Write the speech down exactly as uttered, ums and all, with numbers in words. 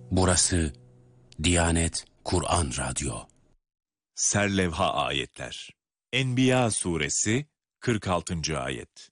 Burası Diyanet Kur'an Radyo. Serlevha ayetler. Enbiya suresi kırk altıncı ayet.